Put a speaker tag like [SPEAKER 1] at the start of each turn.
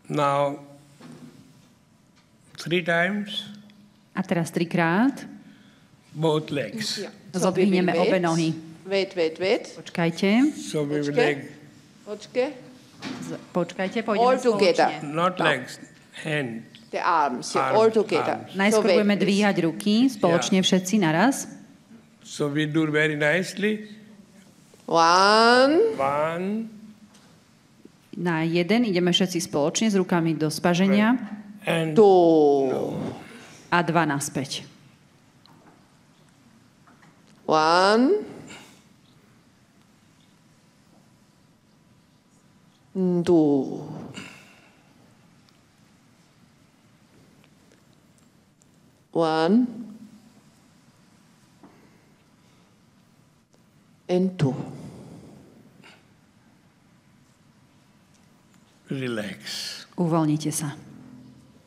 [SPEAKER 1] Now, 3 times.
[SPEAKER 2] A teraz 3-krát.
[SPEAKER 1] Both legs.
[SPEAKER 3] Ja.
[SPEAKER 2] Zodvihneme obe nohy.
[SPEAKER 3] Wait.
[SPEAKER 2] Počkajte.
[SPEAKER 1] So we will
[SPEAKER 3] Počkej.
[SPEAKER 2] Počkajte,
[SPEAKER 3] All
[SPEAKER 2] pôjdeme
[SPEAKER 3] together.
[SPEAKER 2] spoločne.
[SPEAKER 1] not legs, hand.
[SPEAKER 3] The arms,
[SPEAKER 1] Arms,
[SPEAKER 3] all together.
[SPEAKER 1] arms.
[SPEAKER 2] Najskôr
[SPEAKER 3] wait,
[SPEAKER 2] budeme
[SPEAKER 3] please.
[SPEAKER 2] dvíhať ruky spoločne všetci naraz.
[SPEAKER 1] So we do very nicely.
[SPEAKER 3] 1,
[SPEAKER 1] 1
[SPEAKER 2] Na 1 ideme všetci spoločne s rukami do spaženia
[SPEAKER 1] and
[SPEAKER 3] 2,
[SPEAKER 2] a 2 naspäť.
[SPEAKER 3] 1, 2, 1 and 2.
[SPEAKER 1] relax.
[SPEAKER 2] Uvoľnite sa.